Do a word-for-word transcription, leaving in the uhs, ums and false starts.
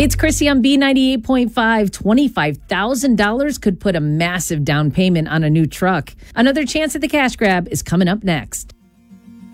It's Chrissy on B ninety-eight point five. twenty-five thousand dollars could put a massive down payment on a new truck. Another chance at the cash grab is coming up next.